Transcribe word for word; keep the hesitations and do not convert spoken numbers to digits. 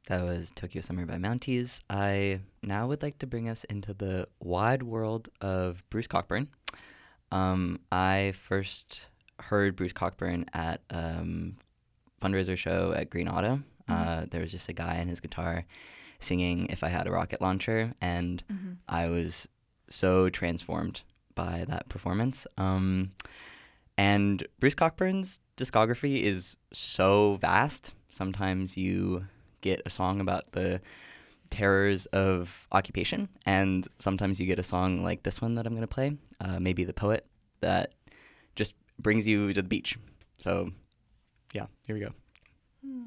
That was Tokyo Summer by Mounties. I now would like to bring us into the wide world of Bruce Cockburn. Um, I first heard Bruce Cockburn at um, fundraiser show at Green Auto. Mm-hmm. Uh, there was just a guy and his guitar singing "If I Had a Rocket Launcher," and Mm-hmm. I was so transformed by that performance. Um, and Bruce Cockburn's discography is so vast. Sometimes you get a song about the terrors of occupation, and sometimes you get a song like this one that I'm going to play, uh, maybe The Poet, that just brings you to the beach. So, yeah, here we go.